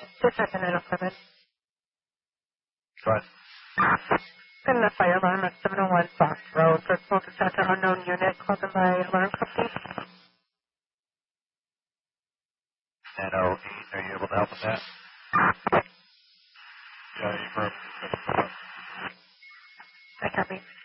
Just at the 907. Go ahead. And the fire alarm at 701 Fox Road. Personal dispatch to unknown unit called in by alarm company. 10:08. Are you able to help with that? Yeah, you broke. I copy.